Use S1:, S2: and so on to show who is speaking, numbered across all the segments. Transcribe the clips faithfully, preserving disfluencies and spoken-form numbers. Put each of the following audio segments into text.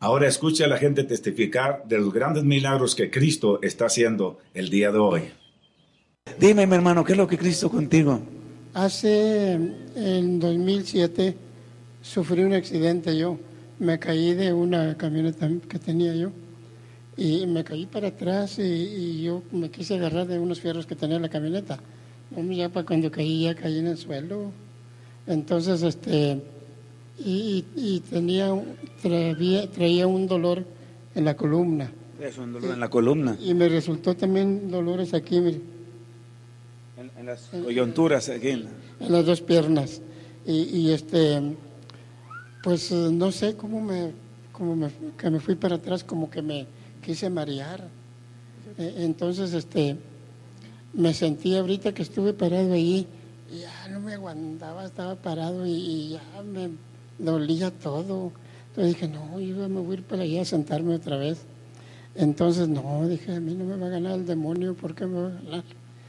S1: Ahora escucha a la gente testificar de los grandes milagros que Cristo está haciendo el día de hoy.
S2: Dime, mi hermano, ¿qué es lo que Cristo contigo?
S3: Hace, en dos mil siete, sufrí un accidente yo. Me caí de una camioneta que tenía yo y me caí para atrás y, y yo me quise agarrar de unos fierros que tenía la camioneta. Ya para cuando caí, ya caí en el suelo. Entonces, este, y, y tenía, traía, traía un dolor en la columna.
S2: Es un dolor en la columna.
S3: Y me resultó también dolores aquí, mire.
S2: En, en las coyunturas aquí. En,
S3: en las dos piernas. Y, y este, pues no sé cómo me, cómo me, que me fui para atrás, como que me quise marear. Entonces, este, me sentí ahorita que estuve parado ahí, y ya no me aguantaba, estaba parado y, y ya me dolía todo. Entonces dije, no, yo me voy a ir para allá a sentarme otra vez. Entonces, no, dije, a mí no me va a ganar el demonio, ¿por qué me va a ganar?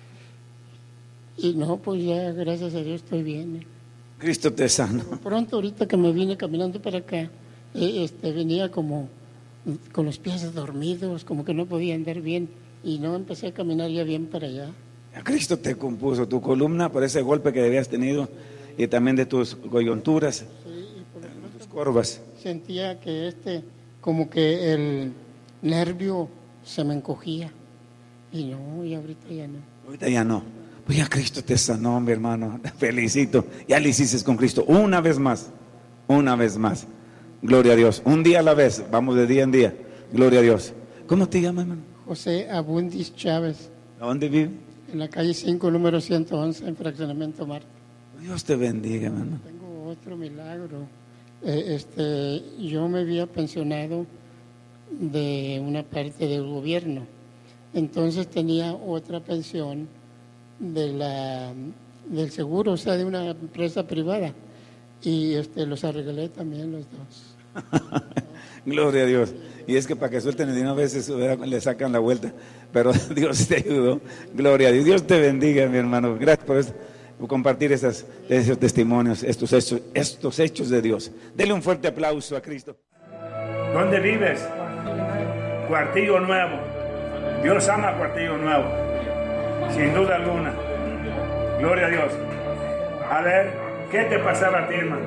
S3: Y no, pues ya, gracias a Dios, estoy bien.
S2: Cristo te sana.
S3: Pronto, ahorita que me vine caminando para acá, este, venía como con los pies dormidos, como que no podía andar bien, y no empecé a caminar ya bien para allá.
S2: Cristo te compuso tu columna por ese golpe que habías tenido y también de tus coyunturas, sí, y por de tus corvas.
S3: Sentía que este, como que el nervio se me encogía, y no, y ahorita ya no.
S2: Ahorita ya no. Pues ya Cristo te sanó, mi hermano. Te felicito. Ya lo hiciste con Cristo. Una vez más. Una vez más. Gloria a Dios. Un día a la vez. Vamos de día en día. Gloria a Dios. ¿Cómo te llamas, hermano?
S3: José Abundis Chávez.
S2: ¿A dónde vive?
S3: En la calle cinco, número ciento once, en Fraccionamiento Marte.
S2: Dios te bendiga, hermano.
S3: Tengo otro milagro. Eh, este, yo me había pensionado de una parte del gobierno. Entonces tenía otra pensión de la del seguro, o sea, de una empresa privada, y este los arreglé también los dos.
S2: Gloria a Dios. Y es que para que suelten el dinero a veces le sacan la vuelta, pero Dios te ayudó. Gloria a Dios. Dios te bendiga, mi hermano. Gracias por, esto, por compartir esas, esos testimonios, estos hechos, estos hechos de Dios. Dele un fuerte aplauso a Cristo.
S4: ¿Dónde vives? Cuartillo Nuevo. Dios ama Cuartillo Nuevo, sin duda alguna. Gloria a Dios. A ver, ¿qué te pasaba a ti, hermano?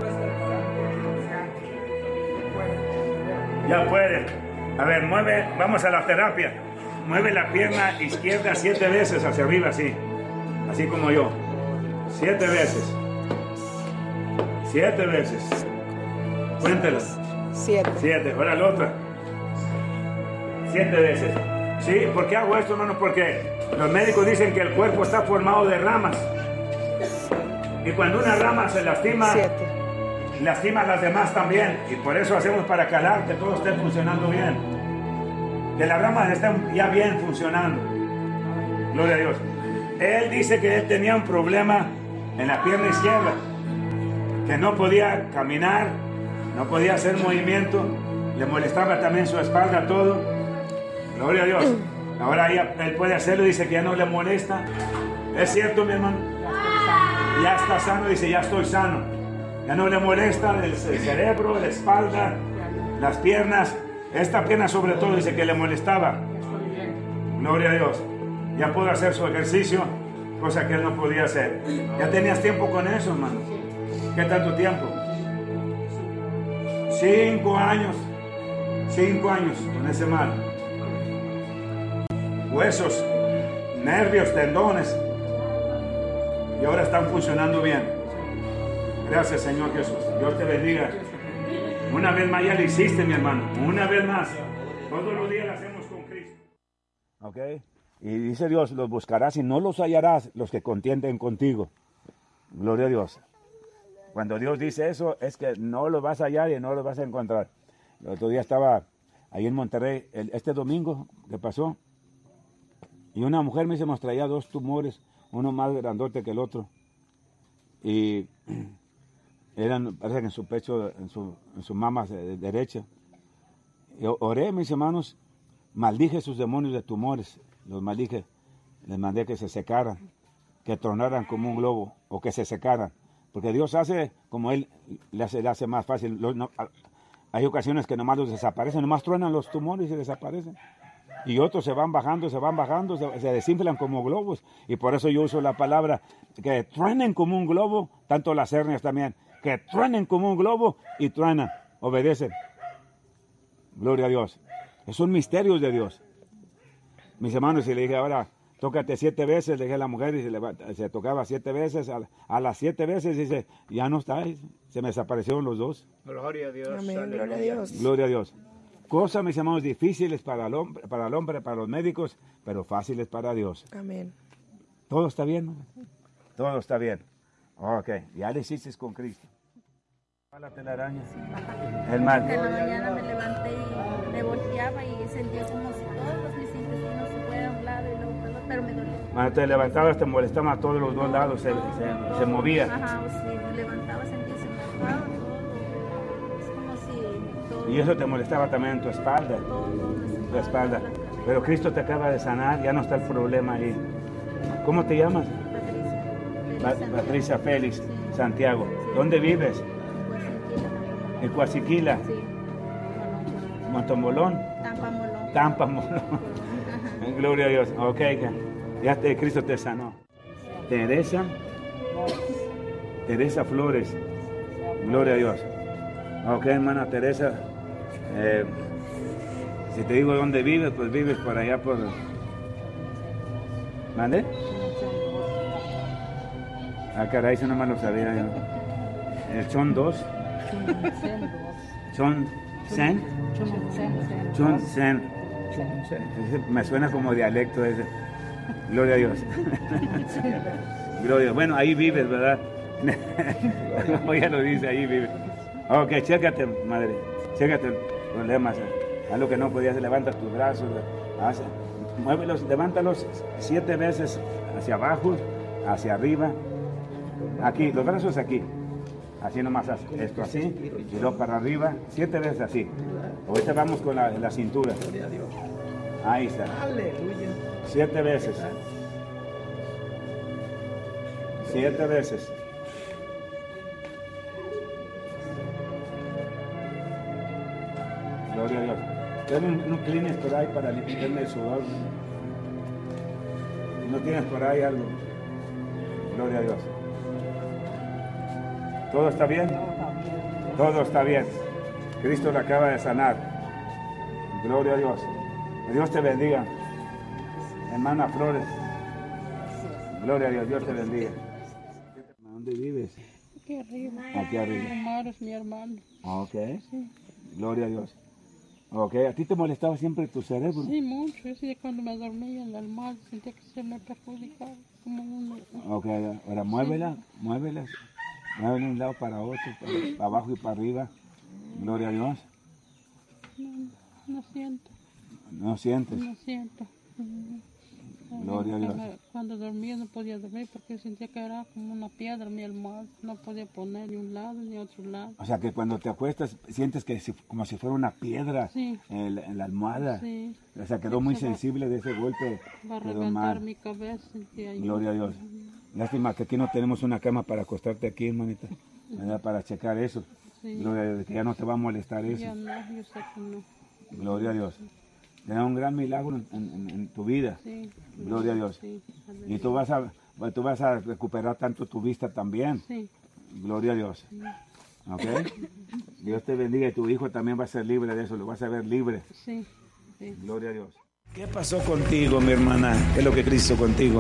S4: Ya puedes. A ver, mueve, vamos a la terapia. Mueve la pierna izquierda siete veces hacia arriba, así. Así como yo. Siete veces. Siete veces. Cuéntelas.
S5: Siete.
S4: Siete. Ahora la otra. Siete veces. Sí, ¿por qué hago esto, hermano? Porque los médicos dicen que el cuerpo está formado de ramas. Y cuando una rama se lastima,
S5: Siete.
S4: lastima a las demás también. Y por eso hacemos para calar que todo esté funcionando bien. Que las ramas estén ya bien funcionando. Gloria a Dios. Él dice que él tenía un problema en la pierna izquierda. Que no podía caminar, no podía hacer movimiento. Le molestaba también su espalda, todo. Gloria a Dios. Ahora ya él puede hacerlo, dice que ya no le molesta. ¿Es cierto, mi hermano? Ya está sano, dice, ya estoy sano. Ya no le molesta el, el cerebro, la espalda, las piernas. Esta pierna sobre todo dice que le molestaba. Gloria a Dios. Ya pudo hacer su ejercicio, cosa que él no podía hacer. ¿Ya tenías tiempo con eso, hermano? ¿Qué tanto tiempo? Cinco años. Cinco años con ese mal. Huesos, nervios, tendones, y ahora están funcionando bien. Gracias, Señor Jesús. Dios te bendiga. Una vez más ya lo hiciste, mi hermano. Una vez más. Todos los días lo hacemos con Cristo.
S2: Ok. Y dice Dios, los buscarás y no los hallarás los que contienden contigo. Gloria a Dios. Cuando Dios dice eso, es que no los vas a hallar y no los vas a encontrar. El otro día estaba ahí en Monterrey, el, este domingo que pasó, y una mujer me dice, nos traía dos tumores, uno más grandote que el otro. Y eran, parece que en su pecho, en su, en su mama derecha. Y oré, mis hermanos, maldije sus demonios de tumores. Los maldije, les mandé que se secaran, que tronaran como un globo, o que se secaran. Porque Dios hace como Él le hace, le hace más fácil. Los, no, Hay ocasiones que nomás los desaparecen, nomás truenan los tumores y desaparecen. Y otros se van bajando, se van bajando, se, se desinflan como globos. Y por eso yo uso la palabra que truenen como un globo, tanto las hernias también, que truenen como un globo y truenan, obedecen. Gloria a Dios. Son misterios de Dios. Mis hermanos, y le dije, ahora, tócate siete veces, le dije a la mujer, y se, levanta, se tocaba siete veces, a, a las siete veces, dice, ya no está, se me desaparecieron los dos.
S5: Gloria a Dios.
S6: Amén, gloria a Dios.
S2: Gloria a Dios. Cosas, mis hermanos, difíciles para el hombre, para el hombre, para los médicos, pero fáciles para Dios.
S6: Amén.
S2: ¿Todo está bien? Todo está bien. Ok, ya le hiciste con Cristo. La telaraña. El mal.
S7: En la mañana me levanté y me volteaba y sentía como si todos mis intestinos se fueran a un lado y luego para otro, pero me dolía.
S2: Cuando te levantabas te molestaba a todos los dos lados, se, se, se movía.
S7: Ajá, o si me levantaba sentía que se me mojaba todo. Es como si todo.
S2: Y eso te molestaba también en tu espalda.
S7: Todo, todo,
S2: Tu espalda. Pero Cristo te acaba de sanar, ya no está el problema ahí. ¿Cómo te llamas?
S7: Patricia.
S2: Pa- Patricia Félix Santiago. ¿Dónde vives? En Coachiquila.
S7: Sí.
S2: Montombolón.
S7: Tampa Molón.
S2: Tampa Molón. Gloria a Dios. Ok, ya te, Cristo te sanó. Teresa. Teresa Flores. Gloria a Dios. Ok, hermana Teresa. Eh, si te digo dónde vives, pues vives por allá por... ¿Mande? Ah, caray, eso no me lo sabía yo. El Chon dos. Chon Sen. Chon Sen. Ese me suena como dialecto ese. Gloria a Dios. Gloria a Dios. Bueno, ahí vives, ¿verdad? Como ya lo dice, ahí vives. Ok, chécate, madre. Chécate problemas. Haz lo que no podías, levantas tus brazos. Haz, muévelos, levántalos siete veces hacia abajo, hacia arriba. Aquí, los brazos aquí. Así nomás haz esto así, y luego para arriba, siete veces así. Ahorita vamos con la, la cintura. Ahí está. Siete veces. Siete veces. Gloria a Dios. Tienen un, un Kleenex por ahí para limpiarme el sudor. ¿No tienes por ahí algo? Gloria a Dios. ¿Todo está bien? Todo está bien. Cristo le acaba de sanar. Gloria a Dios. Que Dios te bendiga. Hermana Flores. Gloria a Dios. Dios te bendiga. ¿Dónde vives?
S8: Aquí arriba.
S2: Aquí arriba.
S8: Mi hermano es mi hermano.
S2: Ok.
S8: Sí.
S2: Gloria a Dios. Ok. ¿A ti te molestaba siempre tu cerebro?
S8: Sí, mucho. Yo sí, cuando me dormía en la almohada sentía que se me perjudicaba. Como un...
S2: Ok. Ahora muévela. Muévela. Muévela de un lado para otro. Para, para abajo y para arriba. Gloria a Dios.
S8: No, no siento.
S2: ¿No sientes?
S8: No siento.
S2: Gloria a Dios.
S8: Cuando dormía no podía dormir porque sentía que era como una piedra mi almohada. No podía poner ni un lado ni otro lado.
S2: O sea que cuando te acuestas sientes que si, como si fuera una piedra
S8: Sí.
S2: en, la, en la almohada.
S8: Sí.
S2: O sea, quedó muy
S8: Se va-
S2: sensible de ese golpe.
S8: Va a
S2: Quedó
S8: reventar
S2: mal.
S8: mi cabeza. Sentía yo.
S2: Gloria a Dios. Lástima que aquí no tenemos una cama para acostarte aquí, hermanita. ¿Verdad? Para checar eso.
S8: Sí.
S2: Gloria a Dios, que ya no te va a molestar eso.
S8: Ya no, yo sé que no.
S2: Gloria a Dios. Será un gran milagro en, en- en tu vida.
S8: Sí.
S2: Gloria a Dios.
S8: Sí.
S2: Y tú vas a tú vas a recuperar tanto tu vista también.
S8: Sí.
S2: Gloria a Dios. ¿Ok? Dios te bendiga y tu hijo también va a ser libre de eso, lo vas a ver libre.
S8: Sí. Sí.
S2: Gloria a Dios.
S1: ¿Qué pasó contigo, mi hermana? ¿Qué es lo que Cristo hizo contigo?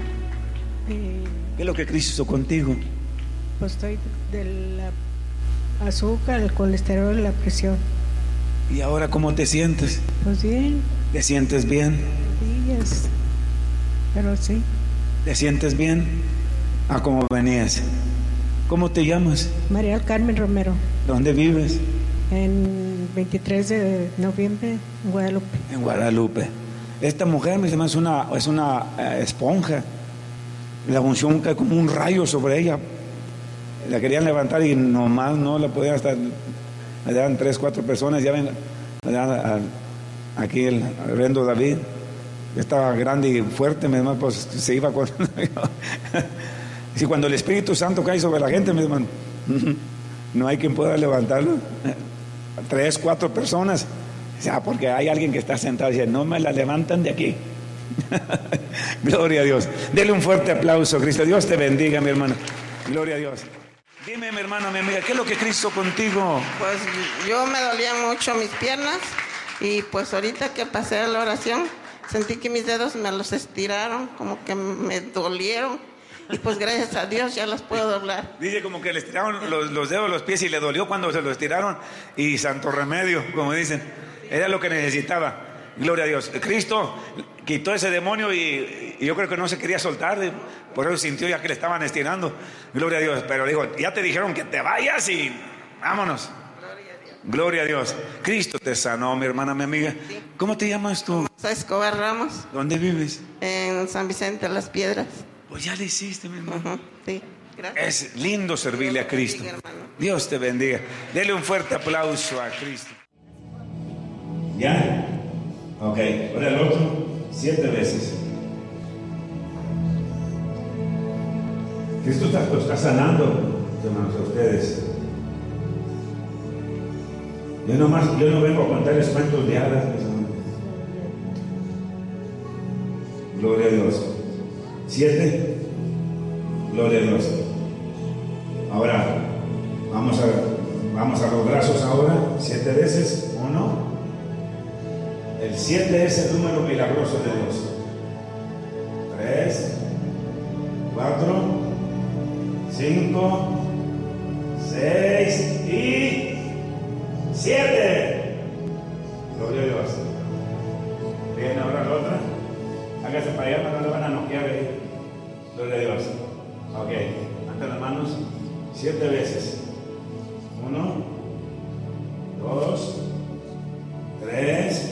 S6: Eh,
S1: ¿Qué es lo que Cristo hizo contigo?
S6: pues estoy del azúcar, el colesterol, la presión.
S1: ¿Y ahora cómo te sientes?
S6: Pues bien,
S1: ¿Te sientes bien?
S6: días. Pero sí,
S1: ¿Te sientes bien? ¿A cómo venías? ¿Cómo te llamas?
S6: María del Carmen Romero,
S1: ¿Dónde vives?
S6: en veintitrés de noviembre, en Guadalupe.
S1: En Guadalupe. Esta mujer, mis hermanos, es una, es una eh, esponja. La unción cae como un rayo sobre ella. La querían levantar y nomás no la podían hasta... Le daban tres, cuatro personas. Ya ven, allá, a- aquí el reverendo David. Estaba grande y fuerte, mi hermano, pues se iba con... Y cuando el Espíritu Santo cae sobre la gente, mi hermano, no hay quien pueda levantarlo. tres, cuatro personas. O sea, porque hay alguien que está sentado y dice, no me la levantan de aquí. Gloria a Dios. Dele un fuerte aplauso, Cristo. Dios te bendiga, mi hermano. Gloria a Dios. Dime, mi hermano, mi amiga, ¿qué es lo que Cristo contigo?
S5: Pues yo me dolían mucho mis piernas y pues ahorita que pasé a la oración sentí que mis dedos me los estiraron, como que me dolieron y pues gracias a Dios ya los puedo doblar.
S1: Dice como que le estiraron los, los dedos, los pies y le dolió cuando se los estiraron y santo remedio, como dicen. Era lo que necesitaba. Gloria a Dios. Cristo quitó ese demonio y, y yo creo que no se quería soltar, por eso sintió ya que le estaban estirando. Gloria a Dios. Pero dijo, ya te dijeron que te vayas y vámonos.
S5: Gloria a Dios.
S1: Gloria a Dios. Cristo te sanó, mi hermana, mi amiga.
S5: Sí.
S1: ¿Cómo te llamas tú?
S5: Soy Escobar Ramos,
S1: ¿Dónde vives?
S5: en San Vicente Las Piedras.
S1: Pues ya le hiciste, mi hermano.
S5: Uh-huh. Sí, gracias.
S1: Es lindo servirle a Cristo.
S5: Dios te bendiga, hermano.
S1: Dios te bendiga. Dele un fuerte aplauso a Cristo. ¿Ya? Ok, ahora el otro, siete veces. Cristo está, está sanando, hermanos, a ustedes. Yo, nomás, yo no vengo a contarles cuentos de hadas, mis hermanos. Gloria a Dios. Siete. Gloria a Dios. Ahora, vamos a, vamos a los brazos ahora, siete veces. Uno. El siete es el número milagroso de Dios. Tres, cuatro, cinco, seis y siete. Gloria a Dios. Bien, ahora la otra. Hágase para allá, no le van a noquear ahí. Gloria a Dios. Ok, ante las manos siete veces. Uno, dos, tres,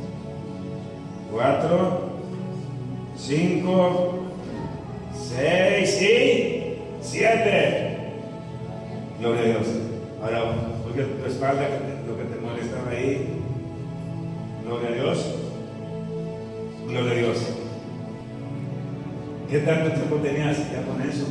S1: cuatro, cinco, seis y siete. Gloria a Dios. Ahora, porque tu espalda, lo que te molestaba ahí. Gloria a Dios. Gloria a Dios. ¿Qué tanto tiempo tenías ya con eso?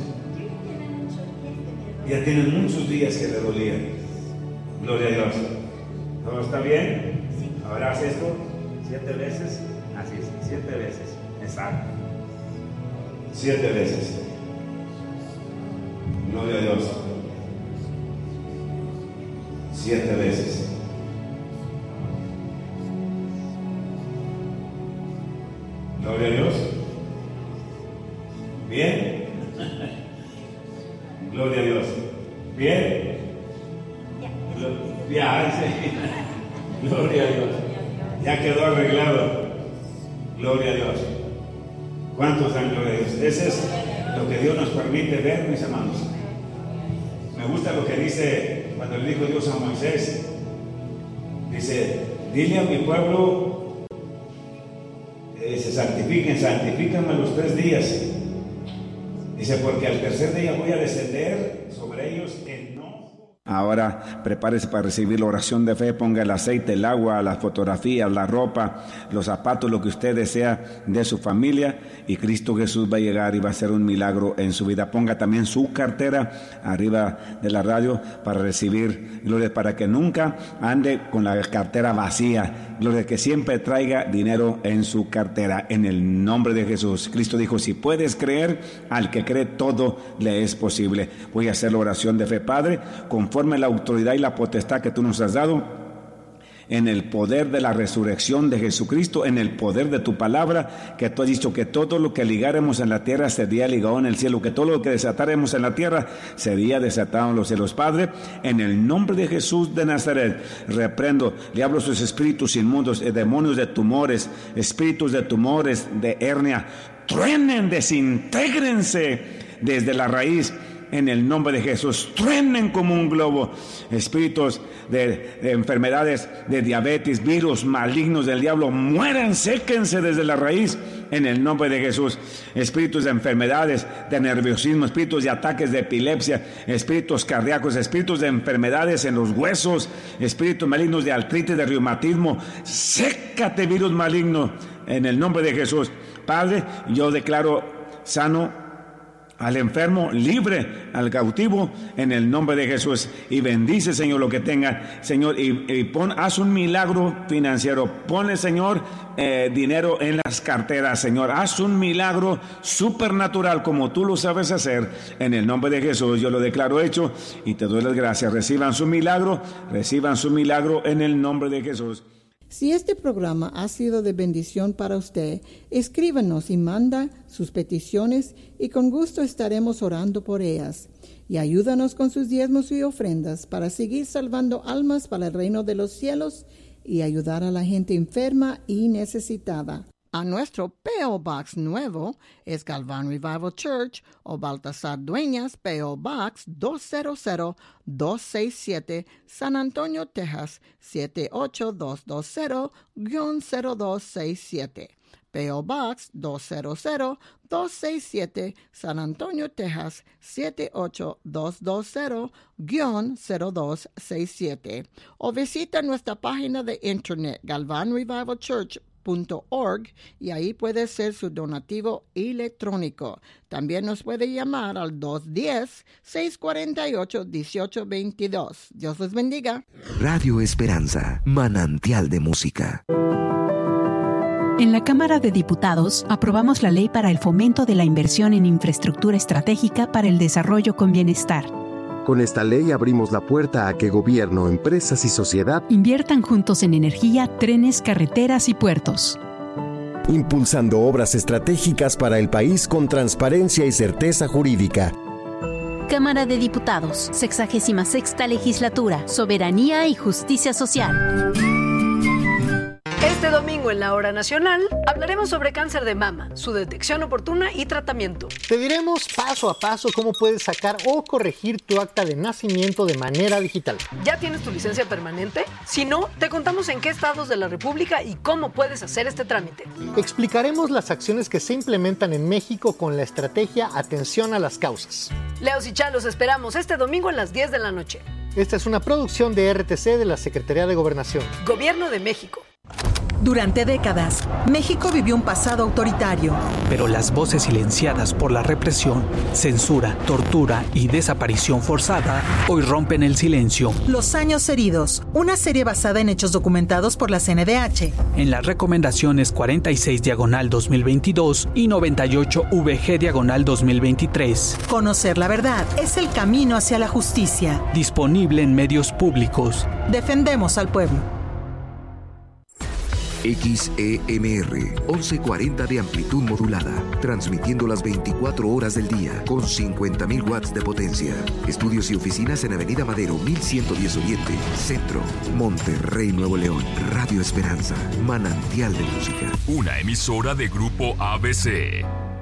S1: Ya tienen muchos días que le dolía. Gloria a Dios. ¿Todo está bien? Ahora haz esto siete veces. Así es, siete veces. Exacto. Siete veces. Gloria a Dios. Siete veces. Gloria a Dios. Bien. Gloria a Dios. Bien. Ya, sí. Gloria a Dios. Ya quedó arreglado. Gloria a Dios. ¿Cuántos dan gloria a Dios? Ese es lo que Dios nos permite ver, mis hermanos. Me gusta lo que dice cuando le dijo Dios a Moisés. Dice, dile a mi pueblo, eh, se santifiquen, santifíquenme los tres días. Dice, porque al tercer día voy a descender sobre ellos en no. Ahora prepárese para recibir la oración de fe, ponga el aceite, el agua, las fotografías, la ropa, los zapatos, lo que usted desea de su familia, y Cristo Jesús va a llegar y va a hacer un milagro en su vida. Ponga también su cartera arriba de la radio para recibir, gloria, para que nunca ande con la cartera vacía, gloria, que siempre traiga dinero en su cartera, en el nombre de Jesús. Cristo dijo, si puedes creer, al que cree todo le es posible. Voy a hacer la oración de fe. Padre, conforme la autoridad y la potestad que tú nos has dado, en el poder de la resurrección de Jesucristo, en el poder de tu palabra, que tú has dicho que todo lo que ligáremos en la tierra sería ligado en el cielo, que todo lo que desatáremos en la tierra sería desatado en los cielos. Padre, en el nombre de Jesús de Nazaret, reprendo, le hablo a sus espíritus inmundos, eh, demonios de tumores, espíritus de tumores, de hernia, truenen, desintégrense desde la raíz. En el nombre de Jesús, truenen como un globo. Espíritus de, de enfermedades, de diabetes, virus malignos del diablo, mueran, séquense desde la raíz. En el nombre de Jesús. Espíritus de enfermedades, de nerviosismo, espíritus de ataques de epilepsia, espíritus cardíacos, espíritus de enfermedades en los huesos, espíritus malignos de artritis, de reumatismo, sécate, virus maligno, en el nombre de Jesús. Padre, yo declaro sano al enfermo, libre al cautivo, en el nombre de Jesús. Y bendice, Señor, lo que tenga, Señor, y, y pon, haz un milagro financiero. Ponle, Señor, eh, dinero en las carteras, Señor. Haz un milagro supernatural como tú lo sabes hacer. En el nombre de Jesús, yo lo declaro hecho y te doy las gracias. Reciban su milagro, reciban su milagro en el nombre de Jesús.
S9: Si este programa ha sido de bendición para usted, escríbanos y manda sus peticiones y con gusto estaremos orando por ellas. Y ayúdanos con sus diezmos y ofrendas para seguir salvando almas para el reino de los cielos y ayudar a la gente enferma y necesitada. A nuestro P O Box nuevo es Galván Revival Church o Baltasar Dueñas, P O Box dos cero cero dos seis siete, San Antonio, Texas siete ocho dos dos cero cero dos seis siete. P O Box dos cero cero dos seis siete, San Antonio, Texas siete ocho dos dos cero cero dos seis siete. O visita nuestra página de internet galvan revival church punto org y ahí puede hacer su donativo electrónico. También nos puede llamar al dos uno cero, seis cuatro ocho, uno ocho dos dos. Dios les bendiga.
S10: Radio Esperanza, manantial de música.
S11: En la Cámara de Diputados aprobamos la ley para el fomento de la inversión en infraestructura estratégica para el desarrollo con bienestar.
S12: Con esta ley abrimos la puerta a que gobierno, empresas y sociedad
S11: inviertan juntos en energía, trenes, carreteras y puertos,
S12: impulsando obras estratégicas para el país con transparencia y certeza jurídica.
S13: Cámara de Diputados, sexagésima sexta Legislatura, Soberanía y Justicia Social.
S14: Este domingo en la Hora Nacional hablaremos sobre cáncer de mama, su detección oportuna y tratamiento.
S15: Te diremos paso a paso cómo puedes sacar o corregir tu acta de nacimiento de manera digital.
S14: ¿Ya tienes tu licencia permanente? Si no, te contamos en qué estados de la República y cómo puedes hacer este trámite.
S15: Explicaremos las acciones que se implementan en México con la estrategia Atención a las Causas.
S14: Leos y Chá, los esperamos este domingo a las diez de la noche.
S15: Esta es una producción de R T C de la Secretaría de Gobernación.
S14: Gobierno de México.
S16: Durante décadas, México vivió un pasado autoritario.
S17: Pero las voces silenciadas por la represión, censura, tortura y desaparición forzada hoy rompen el silencio.
S16: Los años heridos, una serie basada en hechos documentados por la C N D H.
S17: En las recomendaciones cuarenta y seis diagonal dos mil veintidós y noventa y ocho V G diagonal dos mil veintitrés.
S16: Conocer la verdad es el camino hacia la justicia.
S17: Disponible en medios públicos.
S16: Defendemos al pueblo.
S10: X E M R, once cuarenta de amplitud modulada, transmitiendo las veinticuatro horas del día con cincuenta mil watts de potencia. Estudios y oficinas en Avenida Madero mil ciento diez Oriente, Centro, Monterrey, Nuevo León. Radio Esperanza, manantial de música.
S18: Una emisora de Grupo A B C.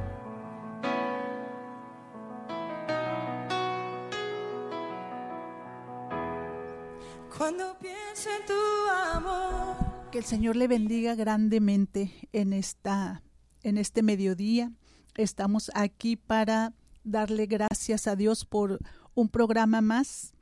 S19: Cuando pienso en tu amor.
S20: Que el Señor le bendiga grandemente en esta, en este mediodía. Estamos aquí para darle gracias a Dios por un programa más